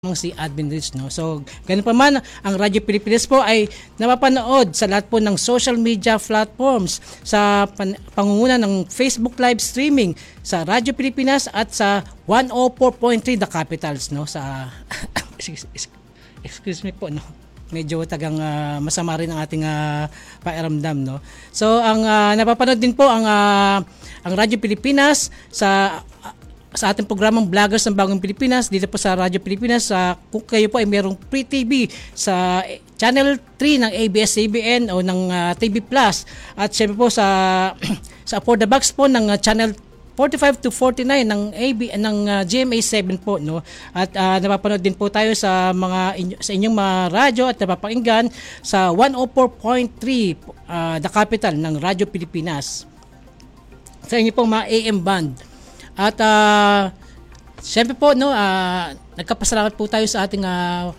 si Admin Rich, no? So, ganun pa man, ang Radyo Pilipinas po ay napapanood sa lahat po ng social media platforms sa pangunguna ng Facebook live streaming sa Radyo Pilipinas at sa 104.3 The Capitals, no? Sa excuse me po, no? Medyo tagang masama rin ang ating pakiramdam, no? So, ang napapanood din po ang Radyo Pilipinas sa ating programang Vloggers ng Bagong Pilipinas dito po sa Radyo Pilipinas. Kung kayo po ay mayroong free TV sa Channel 3 ng ABS-CBN o ng TV Plus, at syempre po sa For the Box po ng Channel 45 to 49 ng GMA7 po, no? At napapanood din po tayo sa sa inyong mga radyo at napapakinggan sa 104.3 The Capital ng Radyo Pilipinas sa inyo pong mga AM band. At siyempre po, no, nagkapasalamat po tayo sa ating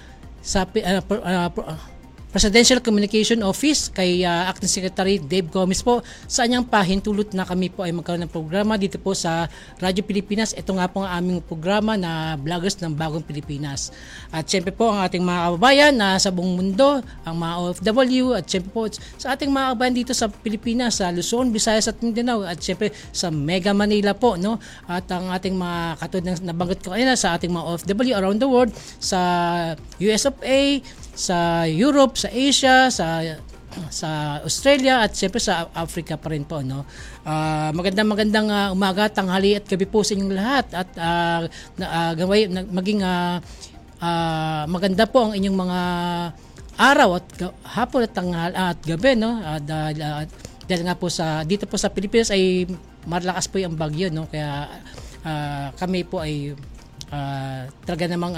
Presidential Communication Office kay Acting Secretary Dave Gomez po sa anyang pahintulot na kami po ay magkaroon ng programa dito po sa Radyo Pilipinas. Ito nga po ang aming programa na Vloggers ng Bagong Pilipinas. At syempre po ang ating mga kababayan na sa buong mundo, ang mga OFW, at syempre po sa ating mga kababayan dito sa Pilipinas, sa Luzon, Visayas at Mindanao, at syempre sa Mega Manila po, no? At ang ating mga katulad ng nabanggit ko kanina sa ating mga OFW around the world, sa US of A, sa Europe, sa Asia, sa Australia, at siyempre sa Africa pa rin po, no. Magandang umaga, tanghali at gabi po sa inyong lahat, at maging maganda po ang inyong mga araw at hapon at tanghali at gabi, no. Dahil nga po dito po sa Pilipinas ay malakas po yung bagyo, no. Kaya kami po ay talaga namang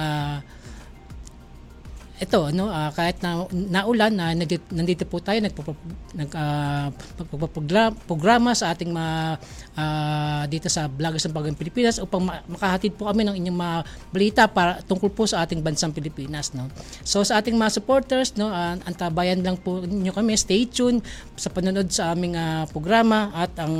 ito, no, kahit na naulan, nandito po tayo nagpapograma sa ating dito sa Vloggers ng Bagong Pilipinas upang makahatid po kami ng inyong mga balita para tungkol po sa ating bansang Pilipinas, no. So sa ating mga supporters, no, antabayan lang po niyo kami, stay tuned sa panonood sa aming programa at ang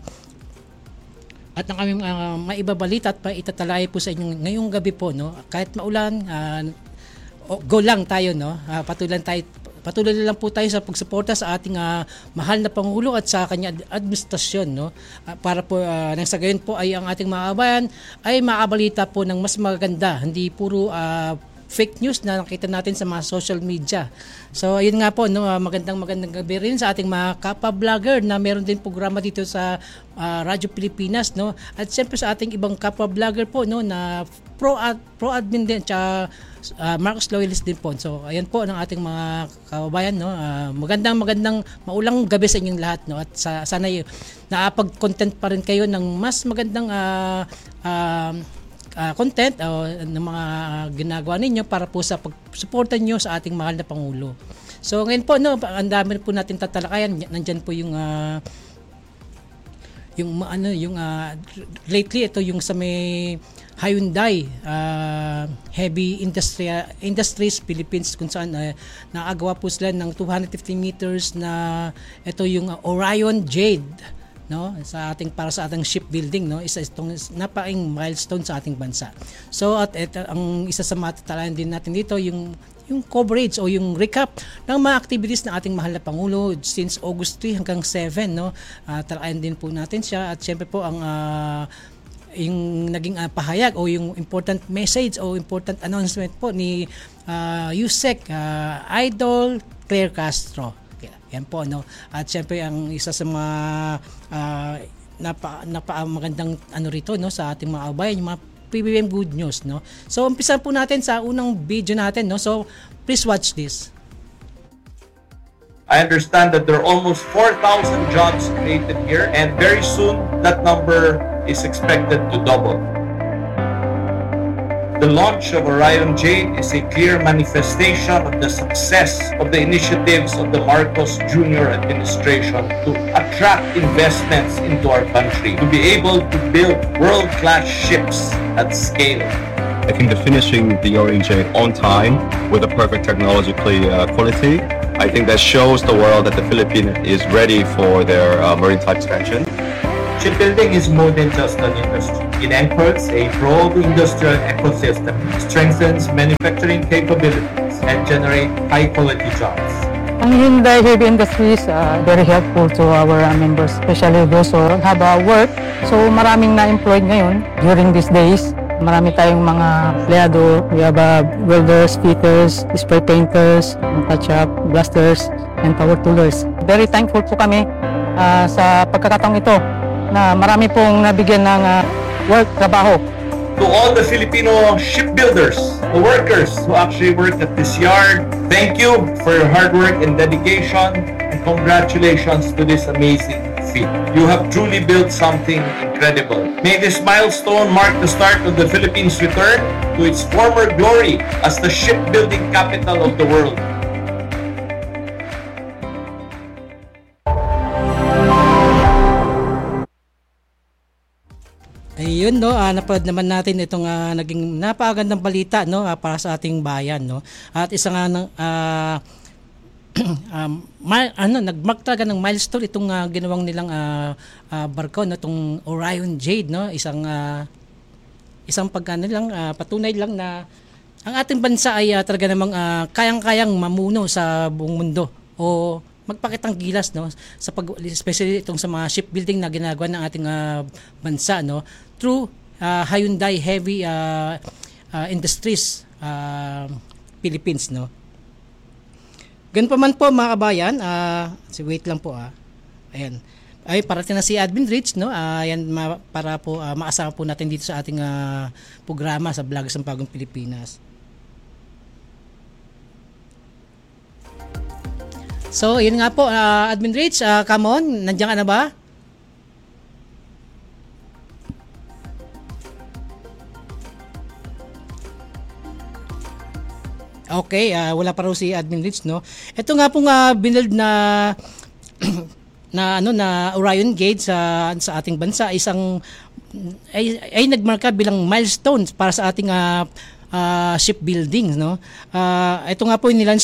aming maibabalita at itatalay po sa inyo ngayong gabi po, no. Kahit maulan, go lang tayo, no. Patuloy lang po tayo sa pagsuporta sa ating mahal na Pangulo at sa kanya administrasyon, no. Para po nang sa gayon po ay ang ating mga kabayan ay makabalita po ng mas maganda, hindi puro fake news na nakita natin sa mga social media. So ayun nga po, no, magandang gabi rin sa ating mga kapwa-vlogger na meron din programa dito sa Radyo Pilipinas, no. At siyempre sa ating ibang kapwa-vlogger po, no, na pro-admin din at Marcos Loyalist din po. So ayan po ng ating mga kababayan, no. Magandang maulang gabi sa inyong lahat, no. At sana nakapag-content pa rin kayo ng mas magandang content ng mga ginagawa ninyo para po sa pagsuporta nyo sa ating mahal na Pangulo. So ngayon po, no, ang dami po natin tatalakayan. Nandyan po yung lately ito yung sa may Hyundai Heavy Industries Philippines, kung saan nakagawa po sila ng 250 meters na ito yung Orion Jade, no, para sa ating shipbuilding, no. Itong napaing milestone sa ating bansa. So at ang isa sa matatalayan din natin dito yung coverage o yung recap ng mga activities ng ating mahal na Pangulo since August 3 hanggang 7, no. Talakayan din po natin siya, at syempre po ang yung naging pahayag o yung important message o important announcement po ni Yusek Idol Claire Castro. Yan po, no. At syempre ang isa sa mga magandang rito, no, sa ating mga kabayan, yung mga PBBM good news, no. So umpisan po natin sa unang video natin, no. So please watch this. I understand that there are almost 4,000 jobs created here, and very soon that number is expected to double. The launch of Orion Jade is a clear manifestation of the success of the initiatives of the Marcos Jr. administration to attract investments into our country, to be able to build world-class ships at scale. I think the finishing the Orion Jade on time with a perfect technologically quality, I think that shows the world that the Philippines is ready for their marine type expansion. Shipbuilding is more than just an industry. It anchors a broad industrial ecosystem, strengthens manufacturing capabilities, and generates high-quality jobs. Ang Hyundai Heavy Industries very helpful to our members, especially those who have work. So maraming na-employed ngayon during these days. Marami tayong mga empleyado. We have welders, fitters, spray painters, touch-up, blasters, and power toolers. Very thankful po kami sa pagkakataong ito na marami pong nabigyan ng work, trabaho. To all the Filipino shipbuilders, the workers who actually work at this yard, thank you for your hard work and dedication, and congratulations to this amazing feat. You have truly built something incredible. May this milestone mark the start of the Philippines' return to its former glory as the shipbuilding capital of the world. Ayun, no, napanood naman natin itong naging napakagandang balita, no, para sa ating bayan, no. At isa nga ng nagmark talaga ng milestone itong ginawang nilang barko, no, itong Orion Jade, no, isang patunay lang na ang ating bansa ay talaga namang kayang-kayang mamuno sa buong mundo o magpakitang gilas, no, sa especially itong sa mga shipbuilding na ginagawa ng ating bansa, no, through Hyundai Heavy Industries Philippines, no. Ganun pa man po mga kabayan, wait lang po ayan. Ay parating na si Admin Rich, no. Ayan para po maasama po natin dito sa ating programa sa Vloggers ng Bagong Pilipinas. So, yun nga po, Admin Rich, come on, nandiyan ka na ba? Okay, wala pa raw si Admin Rich, no? Ito nga pong binuild na na Orion Gate sa ating bansa ay nagmarka bilang milestone para sa ating shipbuilding, no? Ito nga po nilaunch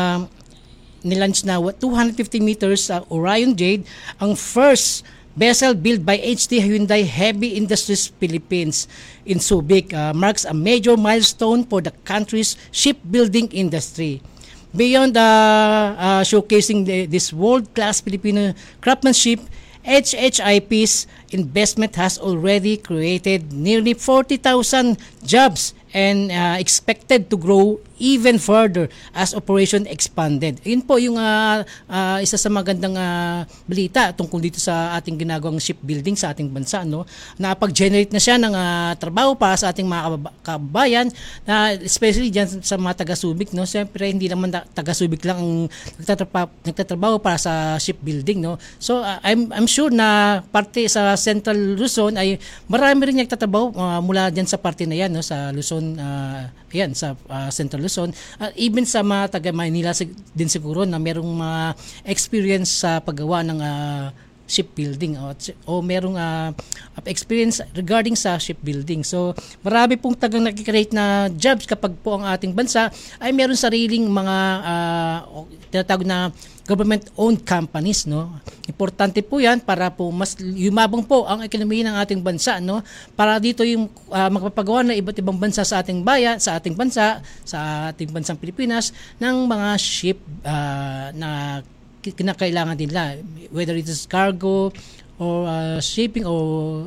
na 250 meters Orion Jade, ang first vessel built by HD Hyundai Heavy Industries Philippines in Subic, marks a major milestone for the country's shipbuilding industry. Beyond showcasing this world-class Filipino craftsmanship, HHIP's investment has already created nearly 40,000 jobs and expected to grow even further as operation expanded. Yun po yung isa sa magandang balita tungkol dito sa ating ginagawang shipbuilding sa ating bansa, no. Napag-generate na siya ng trabaho para sa ating mga kababayan, na especially diyan sa mga taga-Subic, no. Siyempre hindi naman taga-Subic lang ang nagtatrabaho para sa shipbuilding, no. So I'm sure na parte sa Central Luzon ay marami rin nagtatrabaho mula diyan sa parte na yan, no, sa Luzon, ayan, sa Central Luzon, even sa mga taga Manila din siguro na merong mga experience sa paggawa ng shipbuilding o merong experience regarding sa shipbuilding. So marami pong tagang nakikreate na jobs kapag po ang ating bansa ay meron sariling mga tinatawag na government-owned companies, no. Importante po 'yan para po mas yumabong po ang ekonomiya ng ating bansa, no. Para dito yung magpapagawa ng iba't ibang bansa sa ating bayan, sa ating bansa, sa ating bansang Pilipinas ng mga ship na kinakailangan nila, whether it is cargo or shipping or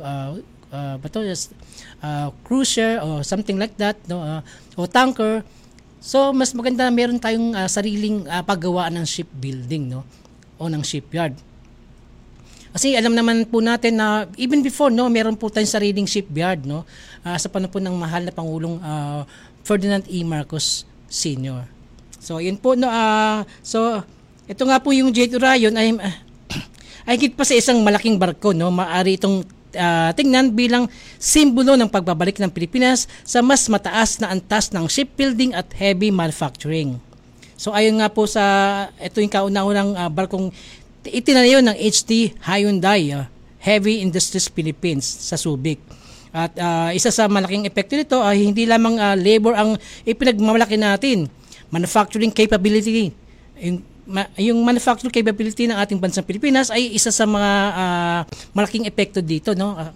cruiser or something like that, no, o tanker. So mas maganda meron tayong sariling paggawaan ng shipbuilding, no, o ng shipyard. Kasi alam naman po natin na even before, no, meron po tayong sariling shipyard, no, sa panahon po ng mahal na Pangulong Ferdinand E. Marcos Sr. So yun po, no. So ito nga po yung Jade Orion ay higit pa sa isang malaking barko, no. Maaari itong tingnan bilang simbolo ng pagbabalik ng Pilipinas sa mas mataas na antas ng shipbuilding at heavy manufacturing. So ayon nga po sa ito yung kauna-unang barkong itinayo ng HD Hyundai Heavy Industries Philippines sa Subic. At isa sa malaking epekto nito ay hindi lamang labor ang ipinagmamalaki natin, manufacturing capability. Yung manufacturing capability ng ating bansang Pilipinas ay isa sa mga malaking epekto dito, no,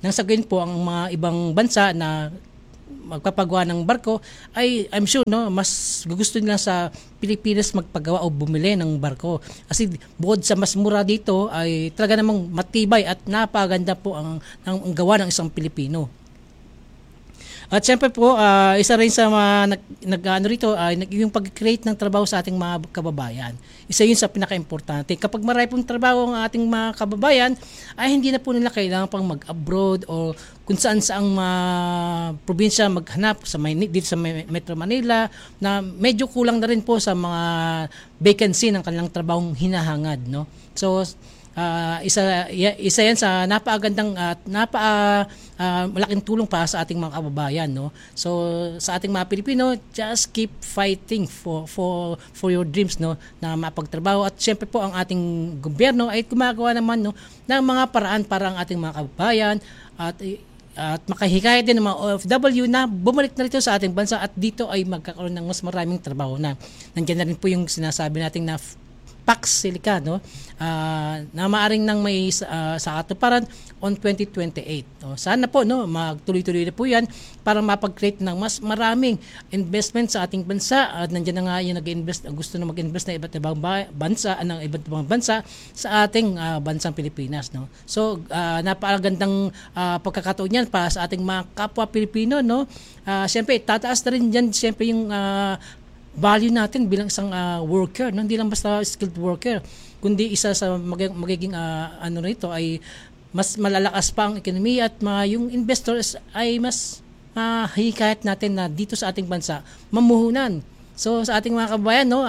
Nang sa gayon po ang mga ibang bansa na magpapagawa ng barko ay I'm sure mas gusto nila sa Pilipinas magpagawa o bumili ng barko. Kasi bukod sa mas mura dito ay talaga namang matibay at napaganda po ang gawa ng isang Pilipino. At syempre po, isa rin sa mga nag-ano rito ay yung pag-create ng trabaho sa ating mga kababayan. Isa yun sa pinaka-importante. Kapag marami pong trabaho ang ating mga kababayan, ay hindi na po nila kailangan pang mag-abroad o kung saan-saang probinsya maghanap dito sa Metro Manila na medyo kulang na rin po sa mga vacancy ng kanilang trabahong hinahangad. No? So, isa yan sa napakagandang at malaking tulong pa sa ating mga kababayan, no. So sa ating mga Pilipino, just keep fighting for your dreams, no, na mapagtrabaho. At syempre po ang ating gobyerno ay gumagawa naman, no, ng mga paraan para ang ating mga kababayan at makahikayat din ng mga OFW na bumalik na rito sa ating bansa at dito ay magkakaroon ng mas maraming trabaho na. Nandiyan na rin po yung sinasabi natin na Pax Silica, no? Na maaring nang may sa katuparan on 2028. Sana po magtuloy-tuloy na po 'yan para mapag-create ng mas maraming investment sa ating bansa at nandiyan na nga yung nag-invest, gusto na mag-invest na iba't ibang bansa sa ating bansang Pilipinas, no. So napakagandang pagkakataon niyan para sa ating mga kapwa Pilipino, no. Siyempre tataas na rin diyan siyempre yung value natin bilang isang worker, no? Hindi lang basta skilled worker, kundi isa sa magiging rito ay mas malalakas pa ang ekonomiya at yung investors ay mas mahihikayat natin na dito sa ating bansa mamuhunan. So sa ating mga kababayan, no,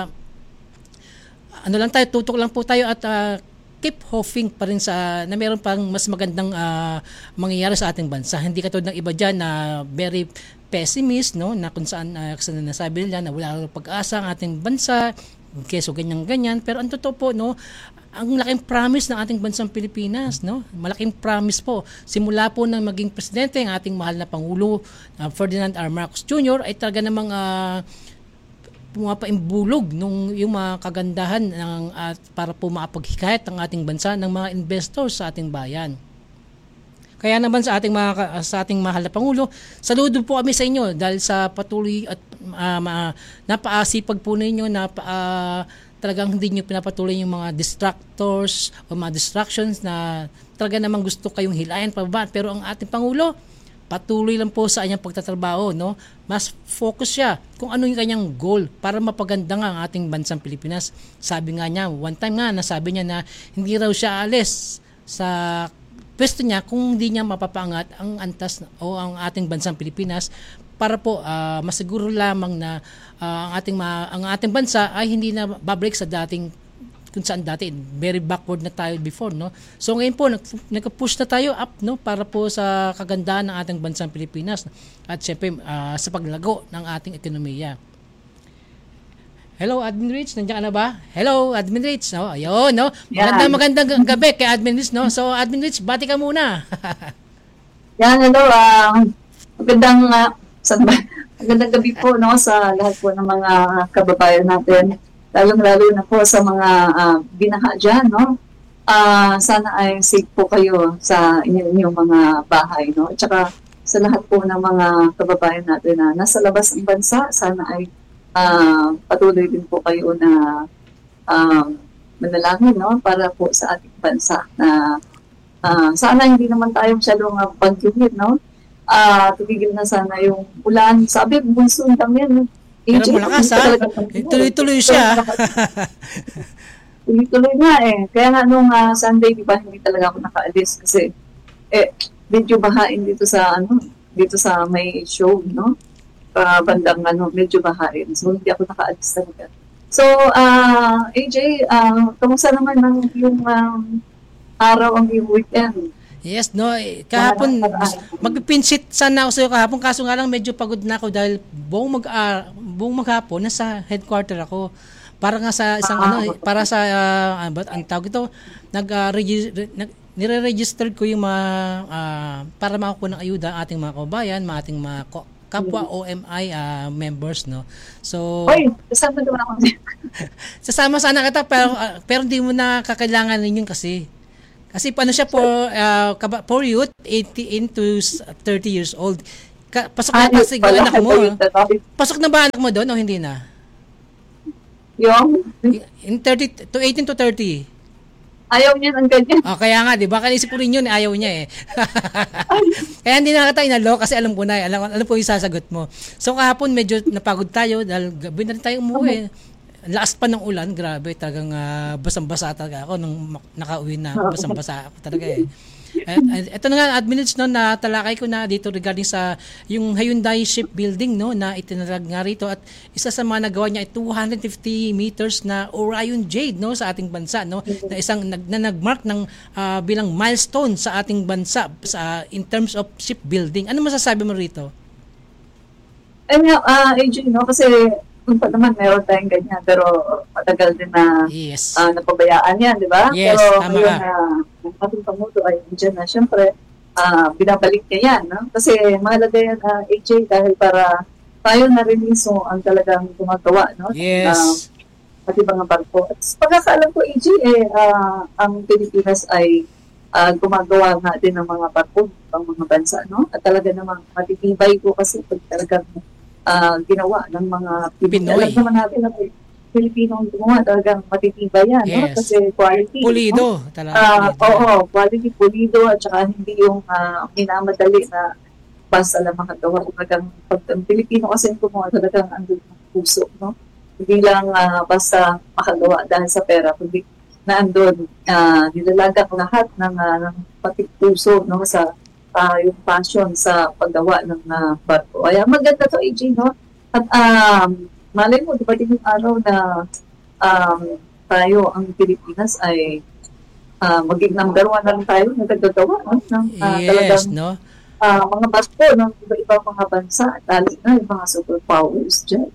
tutok lang po tayo at keep hoping pa rin na meron pang mas magandang mangyayari sa ating bansa. Hindi katulad ng iba dyan na very pessimist, no, na kung saan nasabi nila na wala nang pag-asa ang ating bansa, keso ganyan-ganyan. Pero ang totoo po, no, ang laking promise ng ating bansang Pilipinas, no, malaking promise po. Simula po ng maging presidente ang ating mahal na Pangulo, Ferdinand R. Marcos Jr. ay talaga namang pumapaimbulog yung mga kagandahan para po makapaghikayat ang ating bansa ng mga investors sa ating bayan. Kaya naman sa ating mahal na Pangulo, saludo po kami sa inyo dahil sa patuloy at napaasipag po ninyo, talagang hindi nyo pinapatuloy yung mga distractors o mga distractions na talaga namang gusto kayong hilayan pababa. Pero ang ating Pangulo, patuloy lang po sa kanyang pagtatrabaho, no? Mas focus siya kung ano yung kanyang goal para mapaganda nga ang ating bansang Pilipinas. Sabi nga niya, one time nga nasabi niya na hindi raw siya alis sa pwesto niya kung hindi niya mapapaangat ang antas o ang ating bansang Pilipinas para po masiguro lamang na ang ating bansa ay hindi na babalik sa dating kung saan dati very backward na tayo before, no. So ngayon po nagka-push na tayo up, no, para po sa kagandahan ng ating bansang Pilipinas at syempre sa paglago ng ating ekonomiya. Hello, Admin Rich, nandiyan ka na ba? Hello, Admin Rich, no? Ayun, no? Magandang gabi kay Admin Rich, no? So, Admin Rich, bati ka muna. Hello, magandang gabi po, no, sa lahat po ng mga kababayan natin. Lalo na po sa mga binaha dyan, no? Sana ay safe po kayo sa inyong mga bahay, no? At saka sa lahat po ng mga kababayan natin na nasa labas ng bansa, sana ay patuloy din po kayo na manalangin, no, para po sa ating bansa na sana hindi naman tayo masyadong pagkiwid, no. Tumigil na sana yung ulan. Sabi, monsoon lang yan. Pero malakas, ha? Tuloy-tuloy siya. Tuloy-tuloy nga eh. Kaya nga nung Sunday, di ba, hindi talaga ako nakaalis kasi medyo bahain dito sa may show, no. Bandang medyo bahain. So, hindi ako nakaalis talaga. So, AJ, kamusta naman yung araw ang yung weekend? Yes, no. Kahapon, mag-pinsit sana ako sa'yo kahapon. Kaso nga lang, medyo pagod na ako dahil buong maghapon, nasa headquarter ako. Para nga sa isang para sa, ang tawag ito, nire-register ko yung mga, para makakuha ng ayuda ating mga kababayan, ating mga kapwa OMI members, no. So sasama naman ako. Sasama sana kita pero hindi mo na kakailangan yun kasi Kasi paano siya for youth 18 to 30 years old. Pasok na kasi anak mo. Pasok na ba anak mo doon o hindi na? Yung In 30 to 18 to 30. ayaw niya ng ganyan. Kaya nga, di ba? Kanisip ko rin yun, ayaw niya eh. Kaya hindi na kita inalo kasi alam ko na, alam po yung sasagot mo. So kahapon medyo napagod tayo dahil gabi na rin tayo umuwi. Lakas pa ng ulan, grabe, talagang basang-basa talaga ako nung nakauwi na, basang-basa ako talaga eh. Ito na nga, admins no, na talakay ko na dito regarding sa yung Hyundai shipbuilding no, na itinalag nga rito at isa sa mga nagawa niya ay 250 meters na Orion Jade no, sa ating bansa no, na isang nagmark ng bilang milestone sa ating bansa in terms of shipbuilding. Ano masasabi mo rito? AJ, no, kasi kung pa naman meron tayong ganyan, pero matagal din na napabayaan yan, di ba? Yes, pero tama ngayon ka. Ang ating pamuto ay dyan na, syempre, binabalik niya yan, no? Kasi mahalaga yan, AJ, dahil para tayo na rin mismo ang talagang gumagawa, no? Yes. Pati mga barko. At pagkakaalam ko, AJ, ang Pilipinas ay gumagawa nga din ng mga barko pang mga bansa, no? At talaga namang matitibay ko kasi pag talagang ginawa ng mga Pinoy. Alam naman natin na Pilipino ang gumawa, talagang matitibay yan, no? Kasi quality. Pulido. No? Oo, quality, pulido, at saka hindi yung minamadali na basta lang makagawa. Talagang pag ang Pilipino kasi ang gumawa, talagang andun ng puso, no? Hindi lang basta makagawa dahil sa pera, kundi na andun, nilalagang lahat ng pati puso, no? Sa yung passion sa paggawa ng barko. Kaya maganda to, AJ, no? At malay mo, di ba din yung araw na tayo, ang Pilipinas, ay maging number one na rin tayo na nagagawa, no? Ng, yes, no? Mga barko ng iba-ibang mga bansa, lalo na yung mga superpowers dyan.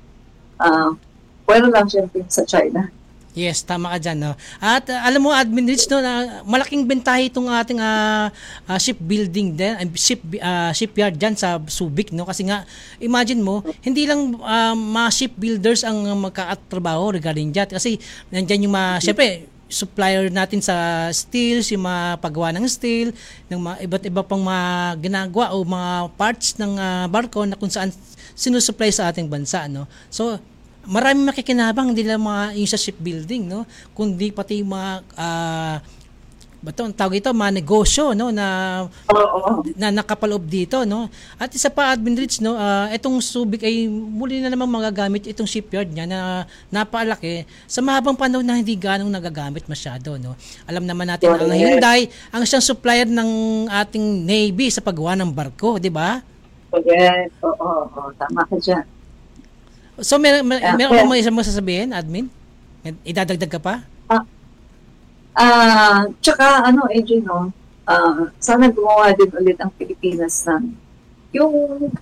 Pwede lang siyempre sa China. Yes, tama ka dyan. No? At alam mo, Admin Rich, no, na malaking bentahe itong ating shipbuilding din, shipyard dyan sa Subic. No? Kasi nga, imagine mo, hindi lang mga shipbuilders ang magkakatrabaho regarding dyan. Kasi nandyan yung syempre, supplier natin sa steel, yung mga paggawa ng steel, ng mga iba't iba pang mga ginagawa o mga parts ng barko na kung saan sinusupply sa ating bansa. No? So, maraming makikinabang, hindi lang yung sa shipbuilding, no? Kundi pati yung mga ang tawag ito, mga negosyo, no? na nakapaloob dito, no? At isa pa, Admin Rich, no? Itong Subic ay muli na namang magagamit itong shipyard niya na napalaki sa mahabang panahon na hindi ganong nagagamit masyado, no? Alam naman natin ang Hyundai ang siyang supplier ng ating Navy sa paggawa ng barko, di ba? Yes, tama ka dyan. So, meron ba may isang masasabihin, Admin? Idadagdag ka pa? Tsaka, AJ, no? Sana gumawa din ulit ang Pilipinas ng yung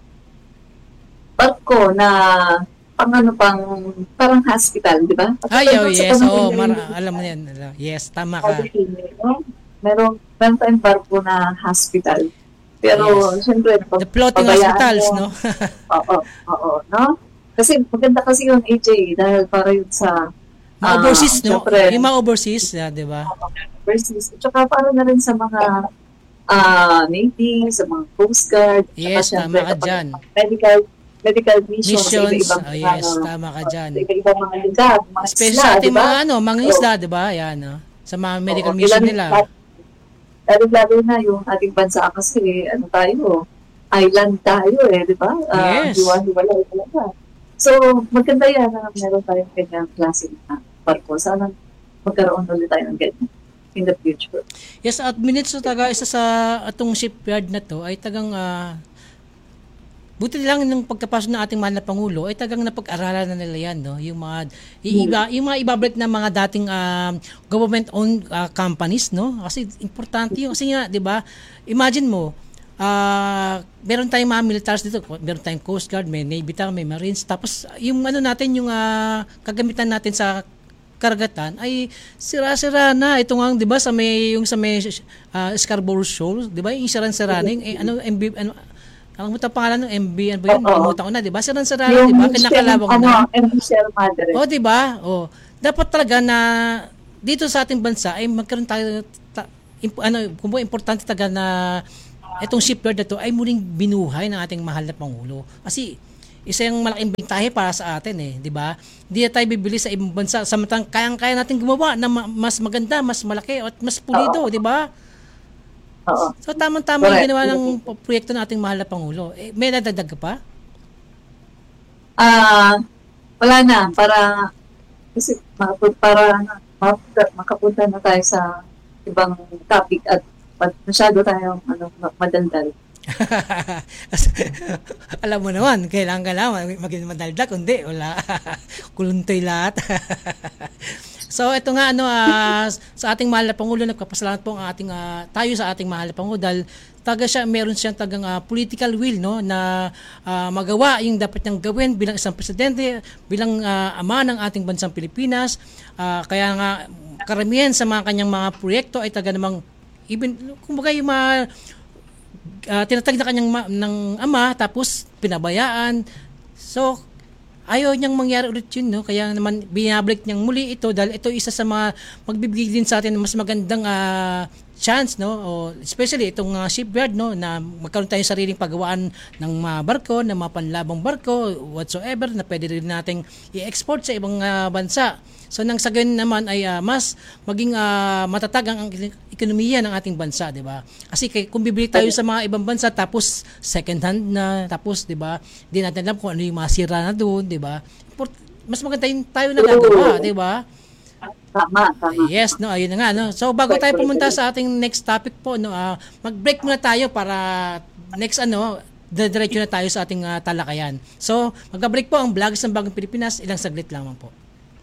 barko na parang hospital, di ba? Yes. Alam mo yan. Yes, tama ka. Meron tayong barko na hospital. Pero, siyempre, the floating hospitals, no? Oo, no? Kasi maganda kasi yung AJ dahil para yun sa overseas, no? Syempre, yung mga overseas, di ba? Overseas. Tsaka para na rin sa mga Navy, sa mga Coast Guard. Yes, tama ka dyan. Medical missions. Yes, tama ka dyan. Iba-ibang mga lugar, mga especially isla, sa ating diba? mga isla, di ba? Yan, no? Sa mga medical mission nila. Lalo na yung ating bansa kasi, island tayo di ba? Yes. Hiwa-hiwalay talaga. So, maganda yan na meron tayong ganyang klase na barko. Sana magkaroon ulit tayo ng ganyan in the future. Yes, at minutes isa sa atong shipyard na to ay tagang buti lang ng pagkapasok ng ating mahal na Pangulo ay tagang napag-aralan na nila yan, no? Yung mga ibabalik na mga dating government-owned companies, no? Kasi importante yun. Kasi nga, di ba, imagine mo, meron tayong mga militaries dito, meron tayong Coast Guard, may Navy tayo, may Marines, tapos yung yung kagamitan natin sa karagatan ay sira-sira na. Ito nga, 'di ba, sa may Scarborough Shoal, 'di ba? Yung sira-sira na ang pangalan ng MB, ano ba yun? Kalimutan ko na, 'di ba? Sira-sira na, 'di ba? Kinakalawang na. MB Sierra Madre. 'di ba? Dapat talaga na dito sa ating bansa ay magkaroon tayo kumbaga importante talaga na itong shipyard na to ay muling binuhay ng ating mahal na Pangulo. Kasi isa yung malaking bentahe para sa atin di ba? Hindi tayo bibili sa ibang bansa samantalang kayang-kaya natin gumawa na mas maganda, mas malaki at mas pulido, di ba? Oo. So tamang-tama yung ginawa ng proyekto ng ating mahal na Pangulo. May nadagdag ka pa? Wala na para kasi makapunta na tayo sa ibang topic at masyado tayong madaldal. Alam mo naman, kailangan maging madaldag, kundi wala. Kuluntoy lahat. So ito nga sa ating mahal na Pangulo, nagpapasalamat po ang ating tayo sa ating mahal na Pangulo dahil meron siyang tagang political will na magawa yung dapat niyang gawin bilang isang presidente, bilang ama ng ating bansang Pilipinas. Kaya nga karamihan sa mga kanyang mga proyekto ay taga namang kumbaga yung mga tinatag na kanyang ng ama tapos pinabayaan. So ayaw niyang mangyari ulit yun, kaya naman binabalik niyang muli ito dahil ito isa sa mga magbibigay din sa atin mas magandang chance, especially itong shipyard, na magkaroon tayong sariling paggawaan ng mga barko, ng mga panlabang barko, whatsoever, na pwede rin nating i-export sa ibang bansa. So nang sa ganun naman ay mas maging matatag ang ekonomiya ng ating bansa, di ba? Kasi kung bibili tayo sa mga ibang bansa tapos second hand na, tapos di ba, di natin alam kung ano yung masira na doon, di ba? Mas maganda yung tayo na gagawa, di ba? Tama. Yes, ayun na nga, So bago tayo pumunta sa ating next topic po, mag-break muna tayo para next diretso na tayo sa ating talakayan. So, mag-break po ang Vlogs ng Bagong Pilipinas, ilang saglit lamang po.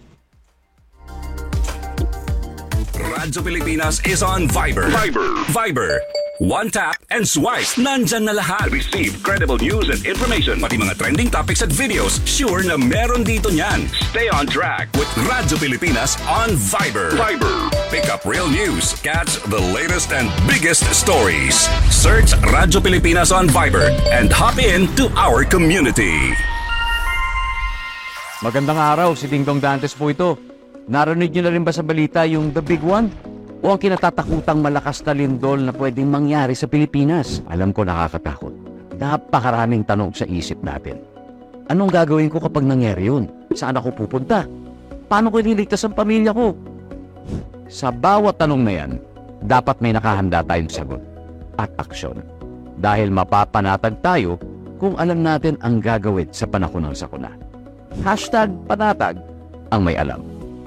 Radyo Pilipinas is on Viber. Viber. One tap and swipe. Nandyan na lahat. Receive credible news and information. Pati mga trending topics at videos. Sure na meron dito niyan. Stay on track with Radyo Pilipinas on Viber. Pick up real news. Catch the latest and biggest stories. Search Radyo Pilipinas on Viber and hop in to our community. Magandang araw, si Dingdong Dantes po ito. Narinig niyo na rin ba sa balita yung The Big One? O ang kinatatakutang malakas na lindol na pwedeng mangyari sa Pilipinas? Alam ko nakakatakot. Napakaraming tanong sa isip natin. Anong gagawin ko kapag nangyari yun? Saan ako pupunta? Paano ko ililigtas ang pamilya ko? Sa bawat tanong na yan, dapat may nakahanda tayong sagot at aksyon. Dahil mapapanatag tayo kung alam natin ang gagawin sa panahon ng sakuna. #panatag ang may alam.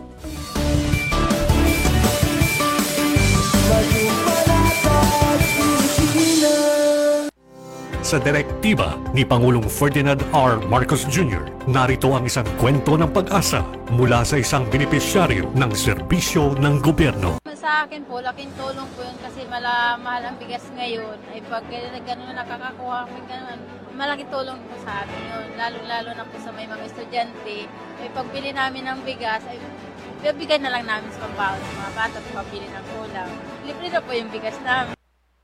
Sa direktiba ni Pangulong Ferdinand R. Marcos Jr., narito ang isang kwento ng pag-asa mula sa isang benepisyaryo ng serbisyo ng gobyerno. Sa akin po, laking tulong po yun kasi mahal ang bigas ngayon. Ay pag gano'n nakakakuha kami gano'n, malaking tulong po sa amin yun. Lalo na po sa may mga estudyante. Ay pagbili namin ng bigas, ay bibigay na lang namin sa pambaon sa mga bata at pabili ng kulang. Libre na po yung bigas namin.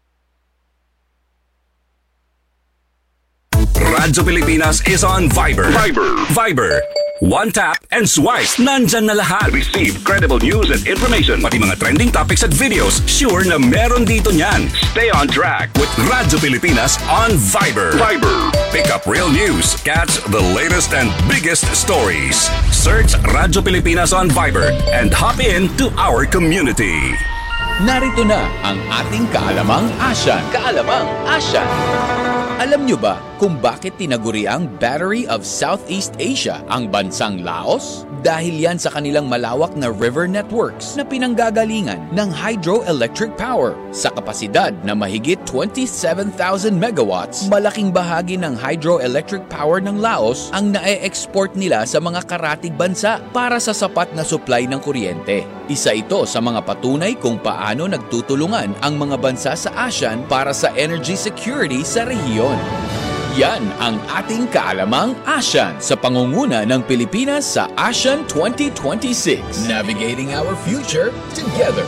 Radyo Pilipinas is on Viber. Viber. One tap and swipe. Nandyan na lahat. Receive credible news and information. Pati mga trending topics at videos. Sure na meron dito niyan. Stay on track with Radyo Pilipinas on Viber. Pick up real news. Catch the latest and biggest stories. Search Radyo Pilipinas on Viber and hop in to our community. Narito na ang ating Kaalamang Asyan. Alam nyo ba kung bakit tinaguri ang Battery of Southeast Asia ang bansang Laos? Dahil yan sa kanilang malawak na river networks na pinanggagalingan ng hydroelectric power. Sa kapasidad na mahigit 27,000 megawatts, malaking bahagi ng hydroelectric power ng Laos ang nae-export nila sa mga karatig bansa para sa sapat na supply ng kuryente. Isa ito sa mga patunay kung paano nagtutulungan ang mga bansa sa ASEAN para sa energy security sa rehiyon. Yan ang ating Kaalamang ASEAN sa pangunguna ng Pilipinas sa ASEAN 2026. Navigating our future together.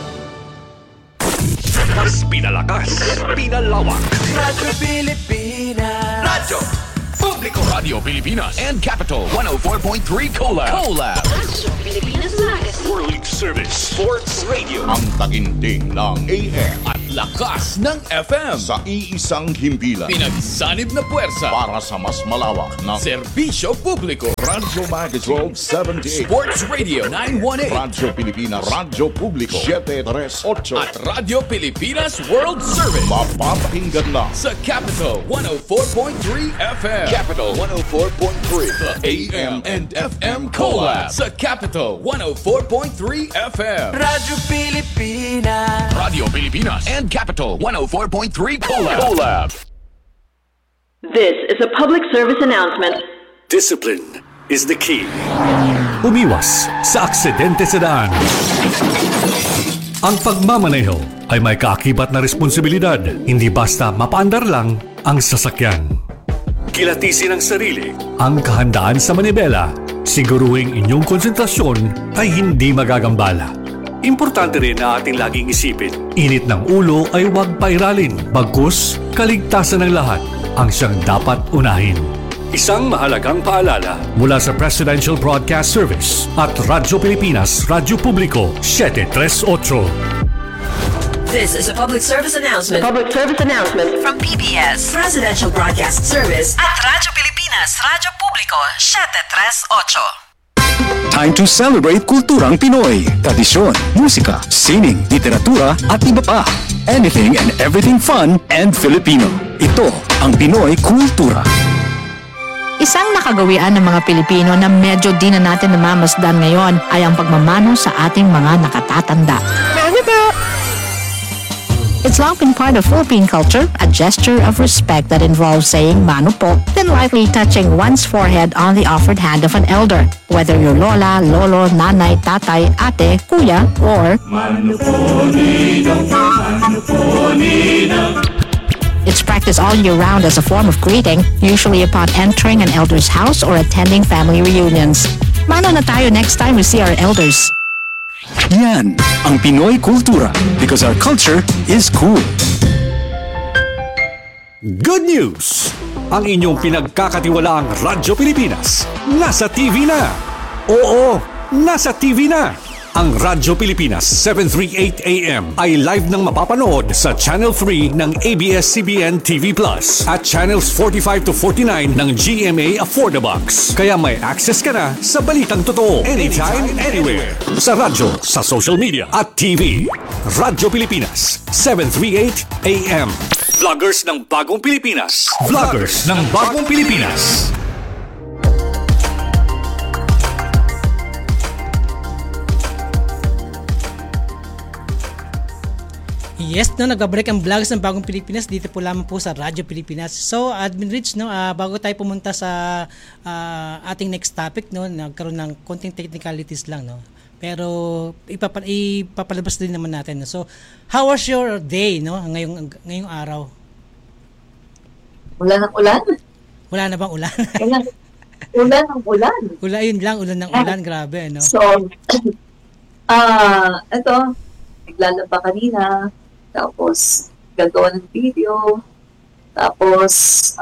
Mas pinalakas, pinalawak. Radyo Pilipinas. Radyo. Boom! Publico, Radio Pilipinas, and Capital 104.3 Collab. Radyo Pilipinas Magazine. World Service Sports Radio. Ang taginting ng AM At lakas ng FM. sa iisang himpilan Pinagsanib na puwersa. para sa mas malawak na Serbisyo publiko. Radyo Magazine 78, Sports Radio 918. Radyo Pilipinas, Radyo Publiko 738, At Radio Pilipinas World Service. mapapakinggan lang Sa Capital 104.3 FM. Capital 104.3. The AM and FM Collab. Sa Capital 104.3 FM. Radyo Pilipinas. Radio Pilipinas and Capital 104.3 Collab. This is a public service announcement. Discipline is the key. Umiwas sa aksidente sa daan. Ang pagmamaneho ay may kaakibat na responsibilidad, hindi basta mapaandar lang ang sasakyan. Kilatisin ang sarili, ang kahandaan sa manibela, siguruhing inyong konsentrasyon ay hindi magagambala. Importante rin na ating laging isipin, init ng ulo ay huwag pairalin, bagkus kaligtasan ng lahat ang siyang dapat unahin. Isang mahalagang paalala mula sa Presidential Broadcast Service at Radyo Pilipinas, Radyo Publiko 738. This is a public service announcement. Public service announcement. From PBS, Presidential Broadcast Service at Radyo Pilipinas, Radyo Publiko 738. Time to celebrate kulturang Pinoy, tradisyon, musika, sining, literatura at iba pa. Anything and everything fun and Filipino. Ito ang Pinoy Kultura. Isang nakagawian ng mga Pilipino na medyo di na natin namamasdan ngayon ay ang pagmamano sa ating mga nakatatanda. It's long been part of Philippine culture, a gesture of respect that involves saying mano po, then lightly touching one's forehead on the offered hand of an elder, whether you're lola, lolo, nanay, tatay, ate, kuya, or mano po ninang, mano po ninang. It's practiced all year round as a form of greeting, usually upon entering an elder's house or attending family reunions. Mano na tayo next time we see our elders. Yan ang Pinoy Kultura because our culture is cool. Good news! Ang inyong pinagkakatiwalaang Radyo Pilipinas nasa TV na. Oo, nasa TV na. Ang Radyo Pilipinas 738 AM ay live nang mapapanood sa Channel 3 ng ABS-CBN TV Plus at Channels 45 to 49 ng GMA Affordabox. Kaya may access ka na sa balitang totoo anytime, anywhere. Sa radyo, sa social media at TV. Radyo Pilipinas 738 AM. Vloggers ng Bagong Pilipinas. Vloggers ng Bagong Pilipinas. Yes, no, nagbabalik ang vlogs ng Bagong Pilipinas dito po lamang po sa Radyo Pilipinas. So, Admin Rich, no, bago tayo pumunta sa ating next topic, no, nagkaroon ng konting technicalities lang, no. Pero ipapalabas din naman natin. No? So, how was your day, no, ngayong araw? Ulan ng ulan? Wala na bang ulan? Ulan ng ulan. Yun lang, ulan ng ulan, grabe, no. So, ito, naglalaba kanina, tapos gagawa ng video, tapos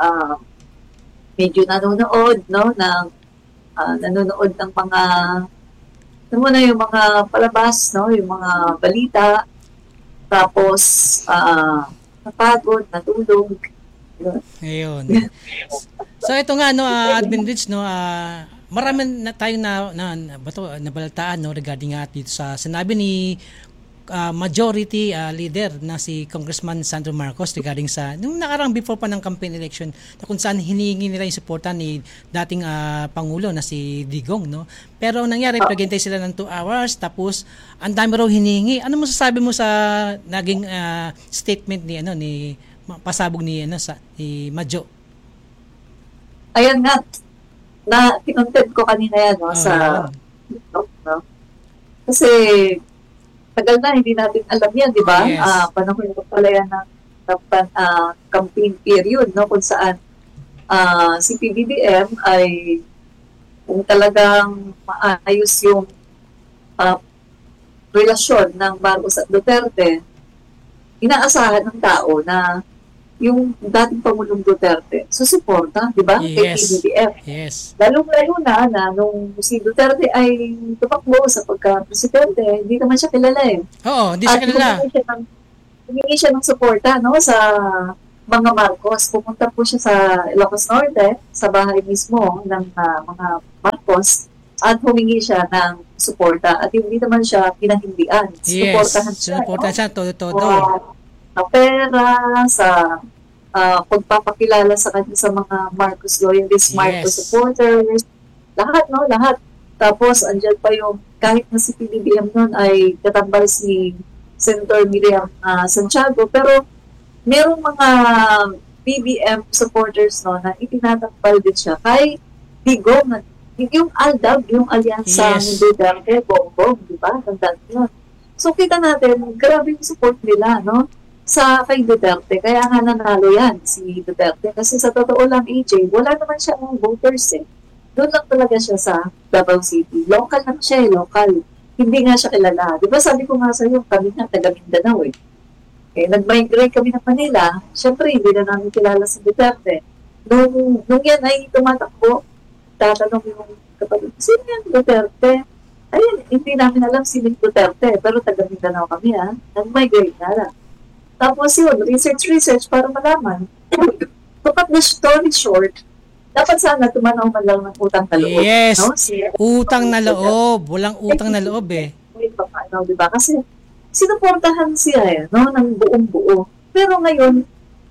medyo nanonood, no, nanonood ng mga, yung mga palabas, no, yung mga balita, tapos napagod, natulog. Ayun. So ito nga, no, Admin Rich, no, marami na tayong nabalitaan, no, regarding nga dito sa sinabi ni majority leader na si Congressman Sandro Marcos regarding sa nung nakarang before pa ng campaign election na kung saan hinihingi nila yung suporta ni dating Pangulo na si Digong, no? Pero ang nangyari, naghintay sila ng 2 hours tapos ang dami raw hinihingi. Ano masasabi mo sa naging statement ni ni pasabog ni ni Majo? Ayan nga, na kinontent ko kanina yan, no, sa TikTok, no? Kasi tagal na, hindi natin alam yan, di ba? Yes. Panahon ko pala yan ng campaign period, no? Kung saan si PBBM ay kung talagang maayos yung relasyon ng Marcos at Duterte, inaasahan ng tao na yung dating Pangulong Duterte susuporta, di ba? Kay Yes. PBBM. Yes. Lalong-lalo na nung si Duterte ay tumakbo sa pagka-presidente, hindi naman siya kilala eh. Oo, hindi siya kilala. Humingi siya ng suporta sa mga Marcos. Pumunta po siya sa Ilocos Norte, sa bahay mismo ng mga Marcos, at humingi siya ng suporta. At hindi naman siya pinahindian. Yes, Suportahan siya. todo. Sa pera, sa pagpapakilala sa kanya sa mga Marcos loyalists, Marcos supporters, lahat. Tapos, andyan pa yung, kahit na si PBBM nun ay katambal si Senator Miriam Santiago, pero merong mga BBM supporters na itinatambal din siya kay Digong, yung ALDAB, yung alyansa ng Duterte, Bongbong, di ba? Tandaan yun. So, kita natin, grabe yung support nila, sa kay Duterte. Kaya nga nanalo yan si Duterte. Kasi sa totoo lang, AJ, wala naman siya ng voters eh. Doon lang talaga siya sa Davao City. Local lang siya local. Hindi nga siya kilala. Di ba sabi ko nga sa iyo, kami nga taga Mindanao eh. Nag-migrate kami ng Manila. Siyempre, hindi na namin kilala si Duterte. Nung yan ay tumatakbo, tatanong yung kapatid, sino yan Duterte? Ayun, hindi namin alam sino Duterte. Pero taga Mindanao kami Nag-migrate na lang. Tapos yun, research para malaman. Tupat na story short, dapat sana tumanaw man lang ng utang na loob. Yes, utang na loob. Walang utang na loob eh. Diba? Kasi sinuportahan siya ng buong buo. Pero ngayon,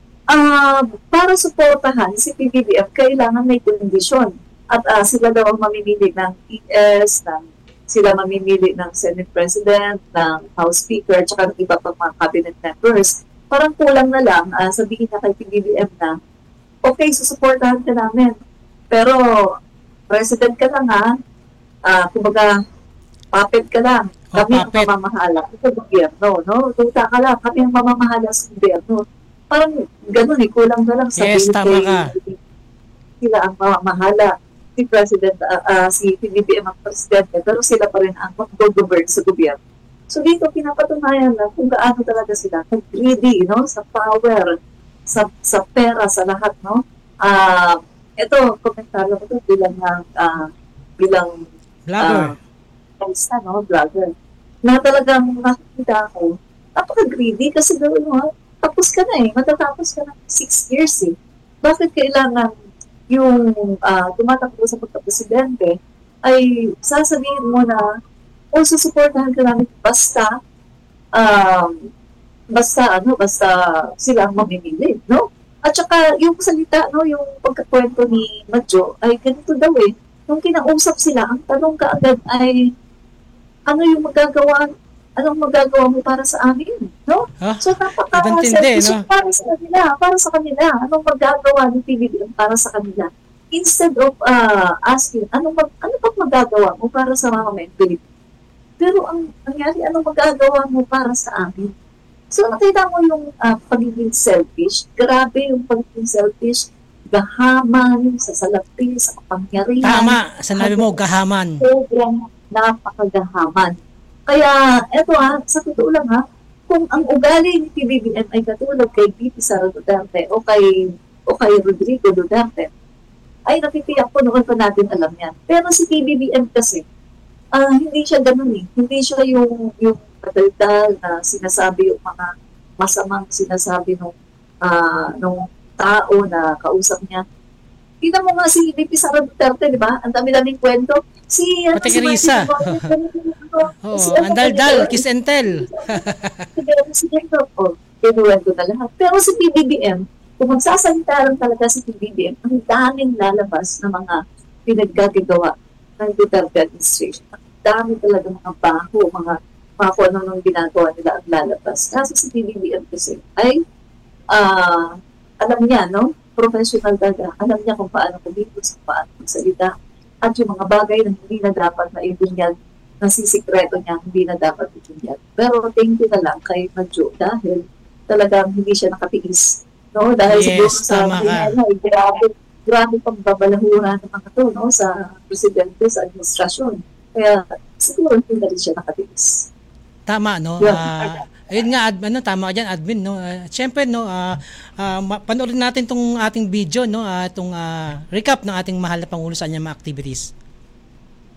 para suportahan si PBBM, kailangan may kondisyon. At sila daw ang mamimili ng ES, sila mamimili ng Senate President, ng House Speaker, tsaka ng iba pang mga cabinet members. Parang kulang na lang, sabihin na kay PBBM na, okay, susuportahan ka namin. Pero, President ka lang kumbaga, puppet ka lang. Kami ang mamamahala sa gobyerno, Tuta ka lang, kami ang mamamahala sa gobyerno. Parang ganun kulang na lang sabihin tama ka. Sila ang mamamahala. Si President, si PBBM ang presidente, pero sila pa rin ang mag-govern sa gobyerno. So dito, pinapatunayan na kung gaano talaga sila greedy, sa power, sa pera, sa lahat, ito, komentaryo ko ito bilang vlogger. Vlogger. Na talagang nakikita ko, napaka-greedy kasi gawin tapos ka na matatapos ka na 6 years Bakit kailangan yung tumatakbo sa pagka-presidente ay sasabihin mo na susuportahan ka namin basta sila ang mamimili, At saka yung salita, yung pagkakwento ni Madjo ay ganito daw nung kinausap sila, ang tanong kaagad ay anong magagawa mo para sa amin, So napaka-selfish para sa kanila, anong magagawa ni PBBM para sa kanila? Instead of asking, ano pang magagawa mo para sa mga Pilipino? Pero ang nangyari, anong magagawa mo para sa amin? So nakita mo yung pagiging selfish. Grabe yung pagiging selfish, gahaman, sa salapi, sa kapangyarihan. Tama, sanabi mo, gahaman. Sobrang napakagahaman. Kaya, eto sa totoo lang kung ang ugali ni PBBM ay katulad kay BP Sara Duterte o kay Rodrigo Duterte, ay napitiyak po noon pa natin alam yan. Pero si PBBM kasi, hindi siya ganun Hindi siya yung pataldal na sinasabi yung mga masamang sinasabi nung tao na kausap niya. Tingnan mo nga si BP Sara Duterte, di ba? Ang dami-daming kwento. Pati kay Risa. Ang daldal, kiss and tell. Kinuwento na lahat. Pero si PBBM, kung magsasalita lang talaga si PBBM, ang daming lalabas na mga pinaggagawa ng Duterte administration. Ang dami talaga mga baho, mga kung ano ginagawa nila ang lalabas. Kasi si PBBM kasi ay alam niya, professional talaga. Alam niya kung paano kumilos, kung paano magsalita. At yung mga bagay na hindi na dapat maibigyan, nasisikreto niya, hindi na dapat ibigyan. Pero thank you na lang kay Madjo dahil talagang hindi siya nakatiis. Dahil siguro sa grabe pang babalahura ng mga to, sa presidente, sa administrasyon. Kaya siguro hindi na rin siya nakatiis. Tama, Ayun nga, tama ka dyan, admin, no. Siyempre, no, panoorin natin tong ating video, no, itong recap ng ating mahal na Pangulo sa kanyang mga activities.